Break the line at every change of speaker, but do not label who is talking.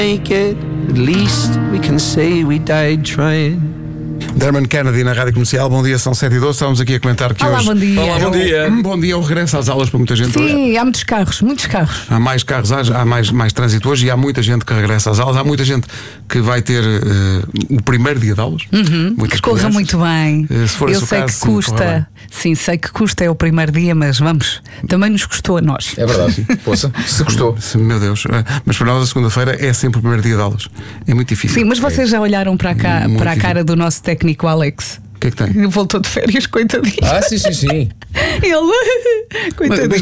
make it, at least we can say we died trying.
Dermot Kennedy na Rádio Comercial. Bom dia, são 7h12. Estamos aqui a comentar que
Olá,
hoje...
bom dia.
Olá, bom dia.
Bom dia, o regresso às aulas para muita gente hoje.
Sim, há muitos carros, muitos carros.
Há mais carros, há mais trânsito hoje e há muita gente que regressa às aulas. Há muita gente que vai ter o primeiro dia de aulas.
Que corra muito bem.
Se for
Eu
esse o
sei
caso,
que
sim, corra
custa. Sim, sei que custa, é o primeiro dia, mas vamos. Também nos custou a nós.
É verdade. Poça, se gostou.
Meu Deus, mas para nós a segunda-feira é sempre o primeiro dia de aulas. É muito difícil.
Sim, mas vocês já olharam para cá,
Muito
para a
difícil.
cara do nosso técnico Alex?
O que é que tem?
Voltou de férias, coitadinho.
Sim.
Ele, coitadinho.